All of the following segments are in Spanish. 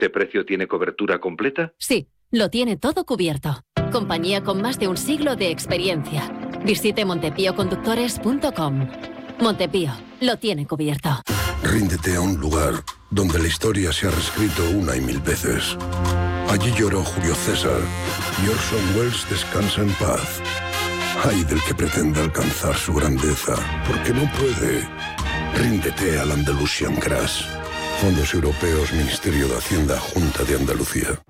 ¿Este precio tiene cobertura completa? Sí, lo tiene todo cubierto. Compañía con más de un siglo de experiencia. Visite montepíoconductores.com. Montepío, lo tiene cubierto. Ríndete a un lugar donde la historia se ha reescrito una y mil veces. Allí lloró Julio César y Orson Welles descansa en paz. Ay del que pretenda alcanzar su grandeza, porque no puede. Ríndete al Andalusian Crash. Fondos Europeos, Ministerio de Hacienda, Junta de Andalucía.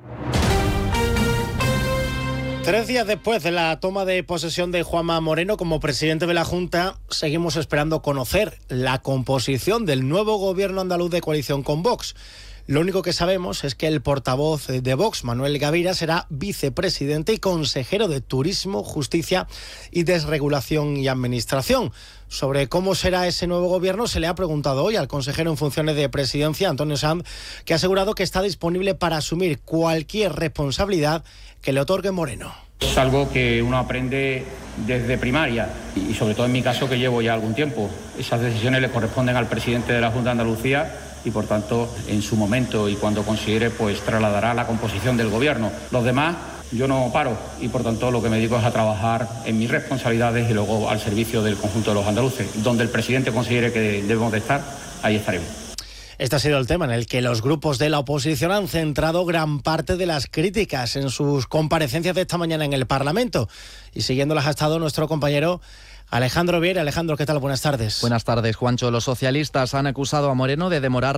3 días después de la toma de posesión de Juanma Moreno como presidente de la Junta, seguimos esperando conocer la composición del nuevo gobierno andaluz de coalición con Vox. Lo único que sabemos es que el portavoz de Vox, Manuel Gavira, será vicepresidente y consejero de Turismo, Justicia y Desregulación y Administración. Sobre cómo será ese nuevo gobierno se le ha preguntado hoy al consejero en funciones de presidencia, Antonio Sanz, que ha asegurado que está disponible para asumir cualquier responsabilidad que le otorgue Moreno. Es algo que uno aprende desde primaria y sobre todo en mi caso que llevo ya algún tiempo. Esas decisiones le corresponden al presidente de la Junta de Andalucía y por tanto en su momento y cuando considere pues trasladará la composición del gobierno. Los demás yo no paro y por tanto lo que me dedico es a trabajar en mis responsabilidades y luego al servicio del conjunto de los andaluces. Donde el presidente considere que debemos de estar, ahí estaremos. Este ha sido el tema en el que los grupos de la oposición han centrado gran parte de las críticas en sus comparecencias de esta mañana en el Parlamento. Y siguiéndolas ha estado nuestro compañero Alejandro Viera. Alejandro, ¿qué tal? Buenas tardes. Buenas tardes, Juancho. Los socialistas han acusado a Moreno de demorar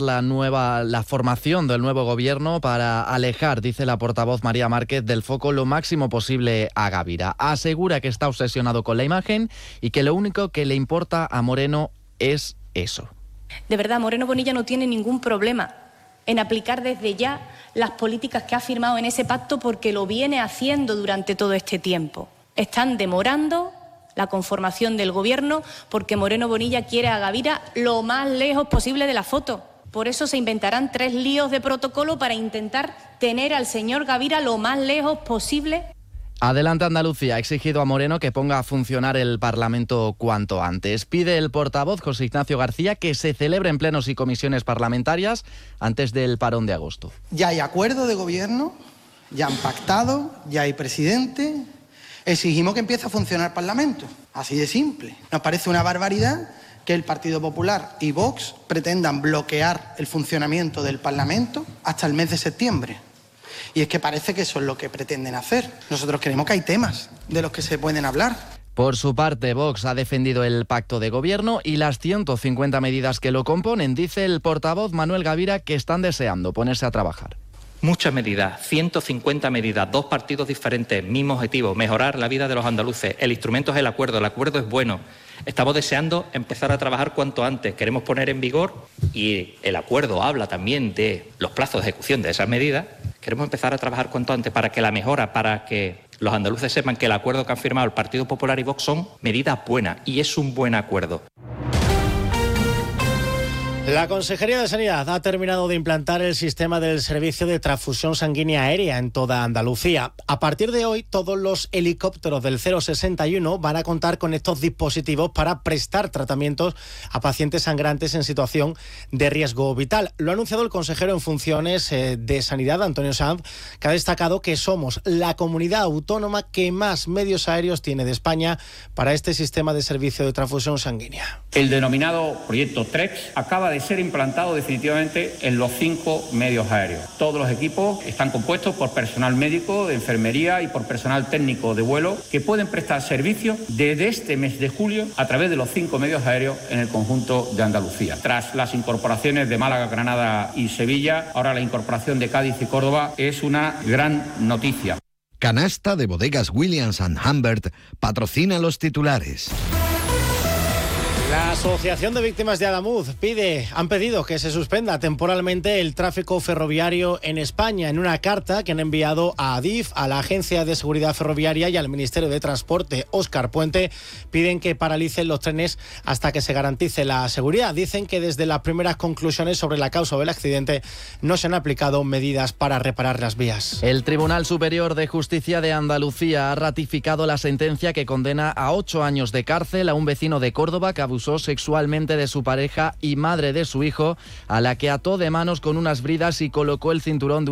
la formación del nuevo gobierno para alejar, dice la portavoz María Márquez, del foco lo máximo posible a Gavira. Asegura que está obsesionado con la imagen y que lo único que le importa a Moreno es eso. De verdad, Moreno Bonilla no tiene ningún problema en aplicar desde ya las políticas que ha firmado en ese pacto porque lo viene haciendo durante todo este tiempo. Están demorando la conformación del gobierno porque Moreno Bonilla quiere a Gavira lo más lejos posible de la foto. Por eso se inventarán 3 líos de protocolo para intentar tener al señor Gavira lo más lejos posible. Adelante Andalucía ha exigido a Moreno que ponga a funcionar el Parlamento cuanto antes. Pide el portavoz José Ignacio García que se celebren plenos y comisiones parlamentarias antes del parón de agosto. Ya hay acuerdo de gobierno, ya han pactado, ya hay presidente. Exigimos que empiece a funcionar el Parlamento. Así de simple. Nos parece una barbaridad que el Partido Popular y Vox pretendan bloquear el funcionamiento del Parlamento hasta el mes de septiembre. Y es que parece que eso es lo que pretenden hacer. Nosotros creemos que hay temas de los que se pueden hablar. Por su parte, Vox ha defendido el pacto de gobierno y las 150 medidas que lo componen. Dice el portavoz Manuel Gavira que están deseando ponerse a trabajar. Muchas medidas, 150 medidas, 2 partidos diferentes, mismo objetivo, mejorar la vida de los andaluces. El instrumento es el acuerdo es bueno. Estamos deseando empezar a trabajar cuanto antes. Queremos poner en vigor, y el acuerdo habla también de los plazos de ejecución de esas medidas, queremos empezar a trabajar cuanto antes para que la mejora, para que los andaluces sepan que el acuerdo que han firmado el Partido Popular y Vox son medidas buenas, y es un buen acuerdo. La Consejería de Sanidad ha terminado de implantar el sistema del servicio de transfusión sanguínea aérea en toda Andalucía. A partir de hoy, todos los helicópteros del 061 van a contar con estos dispositivos para prestar tratamientos a pacientes sangrantes en situación de riesgo vital. Lo ha anunciado el consejero en funciones de Sanidad, Antonio Sanz, que ha destacado que somos la comunidad autónoma que más medios aéreos tiene de España para este sistema de servicio de transfusión sanguínea. El denominado proyecto TREX acaba de ser implantado definitivamente en los 5 medios aéreos. Todos los equipos están compuestos por personal médico, de enfermería y por personal técnico de vuelo que pueden prestar servicio desde este mes de julio a través de los 5 medios aéreos en el conjunto de Andalucía. Tras las incorporaciones de Málaga, Granada y Sevilla, ahora la incorporación de Cádiz y Córdoba es una gran noticia. Canasta de Bodegas Williams & Humbert patrocina los titulares. La Asociación de Víctimas de Adamuz han pedido que se suspenda temporalmente el tráfico ferroviario en España. En una carta que han enviado a Adif, a la Agencia de Seguridad Ferroviaria y al Ministerio de Transporte, Óscar Puente, piden que paralicen los trenes hasta que se garantice la seguridad. Dicen que desde las primeras conclusiones sobre la causa del accidente no se han aplicado medidas para reparar las vías. El Tribunal Superior de Justicia de Andalucía ha ratificado la sentencia que condena a 8 años de cárcel a un vecino de Córdoba que abusó abusó sexualmente de su pareja y madre de su hijo, a la que ató de manos con unas bridas y colocó el cinturón de